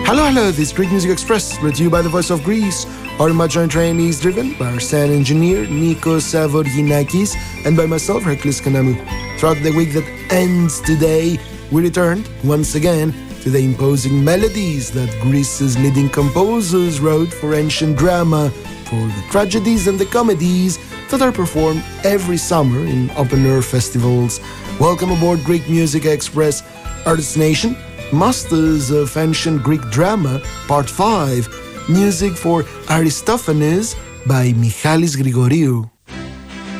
Hello, this is Greek Music Express, brought to you by the Voice of Greece. Our Majoin train is driven by our sound engineer, Nikos Savorginakis, and by myself, Hercules Kanamu. Throughout the week that ends today, we returned, once again, to the imposing melodies that Greece's leading composers wrote for ancient drama, for the tragedies and the comedies that are performed every summer in open-air festivals. Welcome aboard Greek Music Express, our destination, Masters of Ancient Greek Drama, Part 5, music for Aristophanes by Michalis Grigoriou.